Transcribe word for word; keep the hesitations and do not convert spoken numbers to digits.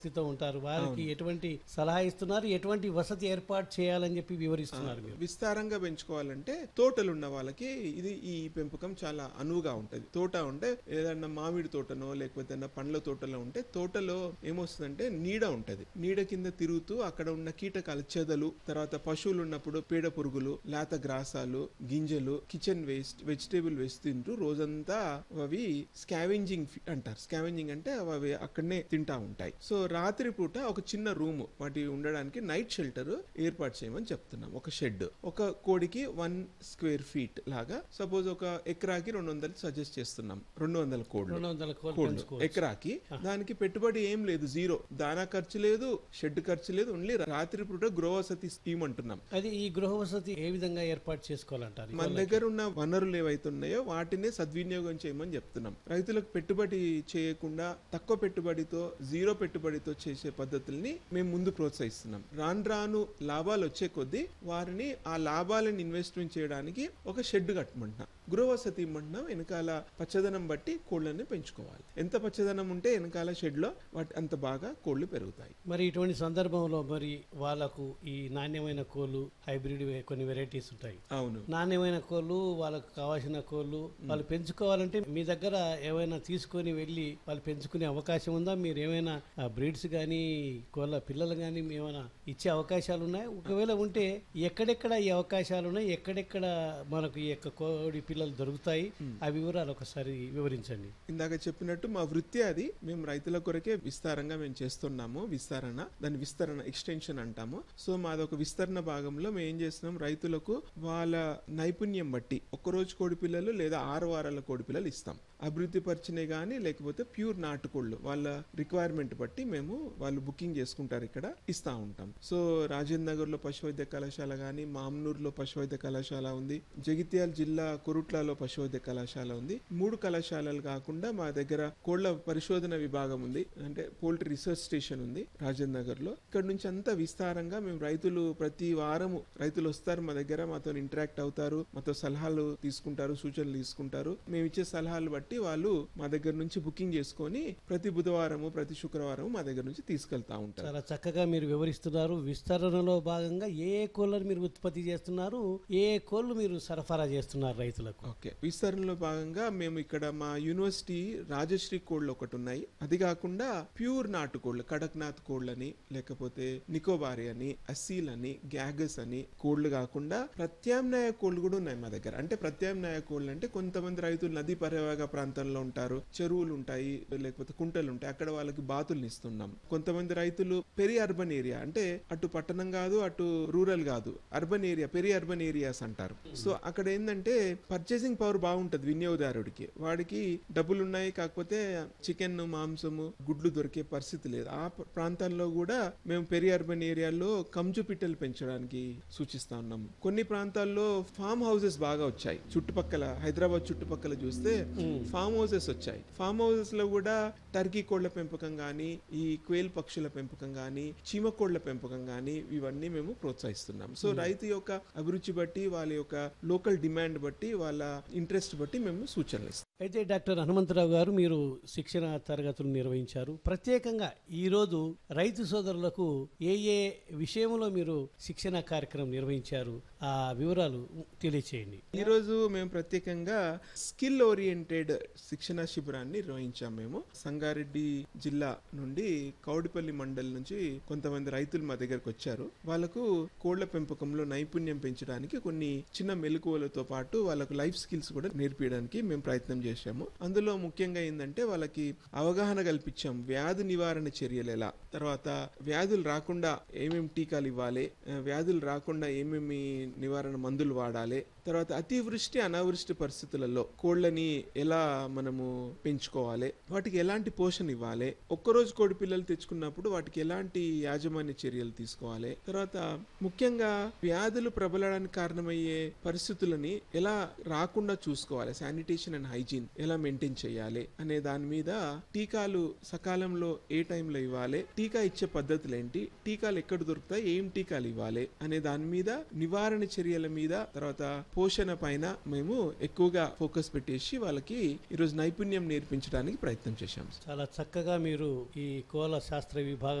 స్థితితో ఉంటారు, వారికి ఎటువంటి సలహా ఇస్తున్నారు, ఎటువంటి వసతి ఏర్పాటు చేయాలని చెప్పి వివరిస్తున్నారు మీరు? విస్తారంగా పెంచుకోవాలంటే తోటలు ఉన్న వాళ్ళకి ఇది ఈ పెంపకం చాలా అనువుగా ఉంటది. తోట ఉంటే ఏదన్నా మామిడి తోటనో లేకపోతే పండ్ల తోటలో ఉంటే తోటలో ఏమొస్తుందంటే నీడ ఉంటది. నీడ కింద తిరుగుతూ అక్కడ ఉన్న కీటకాలు, చెదలు, తర్వాత పశువులు ఉన్నప్పుడు పీడ పురుగులు, లేత గ్రాసాలు, గింజలు, కిచెన్ వేస్ట్, వెజిటేబుల్ వేస్ట్ తింటూ రోజంతా అవి స్కావెంజింగ్ అంటారు. స్కావెంజింగ్ అంటే అవి అక్కడనే తింటా ఉంటాయి. సో రాత్రి పూట ఒక చిన్న రూమ్ వాటి ఉండడానికి నైట్ షెల్టర్ ఏర్పాటు చేయమని చెప్తున్నాం. ఒక షెడ్, ఒక కోడికి వన్ స్క్వేర్ ఫీట్ లాగా, సపోజ్ ఒక ఎకరాకి రెండు వందలు సజెస్ట్ చేస్తున్నాం. రెండు వందల కోళ్ళు ఎకరాకి. దానికి పెట్టుబడి ఏం లేదు, జీరో. దానా ఖర్చు లేదు, షెడ్ ఖర్చు లేదు, ఓన్లీ రాత్రి పూట గృహ వసతి స్కీమ్ అంటున్నాం. అది ఈ గృహ వసతి ఏ విధంగా ఏర్పాటు చేసుకోవాలంటారు? మన దగ్గర ఉన్న వనరులు ఏవైతే ఉన్నాయో వాటిని సద్వినియోగం చేయమని చెప్తున్నాం. రైతులకు పెట్టుబడి చేయకుండా తక్కువ పెట్టుబడితో, జీరో పెట్టుబడితో చేసే పద్ధతుల్ని మేము ముందు ప్రోత్సహిస్తున్నాం. రాను రాను లాభాలు వచ్చే కొద్దీ వారిని ఆ లాభాలను ఇన్వెస్ట్మెంట్ చేయడానికి ఒక షెడ్ కట్టమంటున్నాం, గృహ వసతి ఇమ్మంటున్నాం. వెనకాల పచ్చదనం బట్టి కోళ్ళని పెంచుకోవాలి. ఎంత పచ్చదనం ఉంటే వెనకాల షెడ్ లో వాటి అంత బాగా కోళ్లు పెరుగుతాయి. మరి ఇటువంటి సందర్భంలో మరి వాళ్ళకు ఈ నాణ్యమైన కోళ్ళు, హైబ్రిడ్ కొన్ని వెరైటీస్ ఉంటాయి. అవును, నాణ్యమైన కోళ్ళు, వాళ్ళకు కావాల్సిన కోళ్ళు వాళ్ళు పెంచుకోవాలంటే మీ దగ్గర ఏమైనా తీసుకొని వెళ్ళి వాళ్ళు పెంచుకునే అవకాశం ఉందా? మీరు ఏమైనా బ్రీడ్స్ గానీ కోళ్ళ పిల్లలు గానీ ఏమైనా ఇచ్చే అవకాశాలు ఉన్నాయి? ఒకవేళ ఉంటే ఎక్కడెక్కడ ఈ అవకాశాలు ఉన్నాయి, ఎక్కడెక్కడ మనకు ఈ యొక్క కోడి పిల్లలు దొరుకుతాయి, ఆ వివరాలు ఒకసారి వివరించండి. ఇందాక చెప్పినట్టు మా వృత్తి అది. మేము రైతుల కొరకే విస్తారంగా మేము చేస్తున్నాము. విస్తరణ, దాని విస్తరణ ఎక్స్టెన్షన్ అంటాము. సో మాదొక విస్తరణ భాగంలో మేము ఏం చేస్తున్నాం, రైతులకు వాళ్ళ నైపుణ్యం బట్టి ఒక్కరోజు కోడి పిల్లలు లేదా ఆరు వారాల కోడి పిల్లలు ఇస్తాం. అభివృద్ధి పరిచినే గానీ లేకపోతే ప్యూర్ నాటుకోళ్ళు వాళ్ళ రిక్వైర్మెంట్ బట్టి మేము వాళ్ళు బుకింగ్ చేసుకుంటారు, ఇక్కడ ఇస్తా ఉంటాం. సో రాజేంద్ర నగర్ లో పశువైద్య కళాశాల గానీ, మామ్నూర్ లో పశువైద్య కళాశాల ఉంది, జగిత్యాల జిల్లా కొరుట్లలో పశువైద్య కళాశాల ఉంది. మూడు కళాశాలలు కాకుండా మా దగ్గర కోళ్ల పరిశోధన విభాగం ఉంది, అంటే పోల్ట్రీ రీసెర్చ్ స్టేషన్ ఉంది రాజేంద్ర నగర్ లో. ఇక్కడ నుంచి అంతా విస్తారంగా మేము రైతులు ప్రతి వారము రైతులు వస్తారు మా దగ్గర, మాతో ఇంటరాక్ట్ అవుతారు, మాతో సలహాలు తీసుకుంటారు, సూచనలు తీసుకుంటారు. మేము ఇచ్చే సలహాలు బట్టి వాళ్ళు మా దగ్గర నుంచి బుకింగ్ చేసుకొని ప్రతి బుధవారము ప్రతి శుక్రవారం మా దగ్గర నుంచి తీసుకెళ్తా ఉంటారు. చాలా చక్కగా మీరు వివరిస్తున్నారు. విస్తరణలో భాగంగా ఏ ఏ కోళ్ళను మీరు ఉత్పత్తి చేస్తున్నారు, ఏ ఏ కోళ్ళు మీరు సరఫరా చేస్తున్నారు రైతులకు? ఓకే, విస్తరణలో భాగంగా మేము ఇక్కడ మా యూనివర్సిటీ రాజశ్రీ కోళ్ళు ఒకటి ఉన్నాయి. అది కాకుండా ప్యూర్ నాటుకోళ్ళు, కడక్నాథ్ కోళ్ళని, లేకపోతే నికోబారి అని, అసీల్ అని, గ్యాగస్ అని కోళ్లు కాకుండా ప్రత్యామ్నాయ కోళ్లు కూడా ఉన్నాయి మా దగ్గర. అంటే ప్రత్యామ్నాయ కోళ్ళు అంటే కొంతమంది రైతులు నదీ పరివాహక ప్రాంతంలో ఉంటారు, చెరువులు ఉంటాయి లేకపోతే కుంటలు ఉంటాయి, అక్కడ వాళ్ళకి బాతులు ఇస్తున్నాం. కొంతమంది రైతులు పెరి అర్బన్ ఏరియా, అంటే అటు పట్టణం కాదు అటు రూరల్ కాదు, urban area, peri urban areas అంటారు. సో అక్కడ ఏంటంటే పర్చేసింగ్ పవర్ బాగుంటది వినియోగదారుడికి, వాడికి డబ్బులు ఉన్నాయి కాకపోతే చికెన్, మాంసము, గుడ్లు దొరికే పరిస్థితి లేదు. ఆ ప్రాంతాల్లో కూడా మేము పెరి అర్బన్ ఏరియాలో కంచు పిట్టలు పెంచడానికి సూచిస్తా ఉన్నాం. కొన్ని ప్రాంతాల్లో ఫామ్ హౌసెస్ బాగా వచ్చాయి. చుట్టుపక్కల హైదరాబాద్ చుట్టుపక్కల చూస్తే ఫామ్ హౌసెస్ వచ్చాయి. ఫామ్ హౌసెస్ లో కూడా టర్కీ కోళ్ల పెంపకం గానీ, ఈ క్వేల్ పక్షుల పెంపకం గానీ, చీమ కోళ్ల పెంపకం గానీ ఇవన్నీ మేము ప్రోత్సహిస్తున్నాం. సో రైతు యొక్క అభిరుచి బట్టి, వాళ్ళ యొక్క లోకల్ డిమాండ్ బట్టి, వాళ్ళ ఇంట్రెస్ట్ బట్టి మేము సూచనలు ఇస్తాం. అయితే డాక్టర్ హనుమంతరావు గారు, మీరు శిక్షణ తరగతులు నిర్వహించారు. ప్రత్యేకంగా ఈ రోజు రైతు సోదరులకు ఏ ఏ విషయంలో మీరు శిక్షణ కార్యక్రమం నిర్వహించారు, ఆ వివరాలు తెలియచేయండి. ఈ రోజు మేము ప్రత్యేకంగా స్కిల్ ఓరియంటెడ్ శిక్షణ శిబిరాన్ని నిర్వహించాం. మేము సంగారెడ్డి జిల్లా నుండి కౌడిపల్లి మండల్ నుంచి కొంతమంది రైతులు మా దగ్గరకు వచ్చారు. వాళ్ళకు కోళ్ల పెంపకంలో నైపుణ్యం పెంచడానికి కొన్ని చిన్న మెలకువలతో పాటు వాళ్ళకు లైఫ్ స్కిల్స్ కూడా నేర్పించడానికి మేము ప్రయత్నం చేశాము. అందులో ముఖ్యంగా ఏంటంటే వాళ్ళకి అవగాహన కల్పించాం, వ్యాధి నివారణ చర్యలు ఎలా, తర్వాత వ్యాధులు రాకుండా ఏమేమి టీకాలు ఇవ్వాలి, వ్యాధులు రాకుండా ఏమేమి నివారణ మందులు వాడాలి, తర్వాత అతివృష్టి అనావృష్టి పరిస్థితులలో కోళ్లని ఎలా మనము పెంచుకోవాలి, వాటికి ఎలాంటి పోషణ ఇవ్వాలి, ఒక్కరోజు కోడి పిల్లలు తెచ్చుకున్నప్పుడు వాటికి ఎలాంటి యాజమాన్య చర్యలు తీసుకోవాలి, తర్వాత ముఖ్యంగా వ్యాధులు ప్రబలడానికి కారణమయ్యే పరిస్థితులని ఎలా రాకుండా చూసుకోవాలి, శానిటేషన్ అండ్ హైజీన్ ఎలా మెయింటైన్ చేయాలి అనే దాని మీద, టీకాలు సకాలంలో ఏ టైంలో ఇవ్వాలి, టీకా ఇచ్చే పద్ధతులు ఏంటి, టీకాలు ఎక్కడ దొరుకుతాయి, ఏం టీకాలు ఇవ్వాలి అనే దాని మీద, నివారణ చర్యల మీద, తర్వాత పోషణ పైన మేము ఎక్కువగా ఫోకస్ పెట్టేసి వాళ్ళకి ఈరోజు నైపుణ్యం నేర్పించడానికి ప్రయత్నం చేశాం. చాలా చక్కగా మీరు ఈ కోళ్ళ శాస్త్ర విభాగం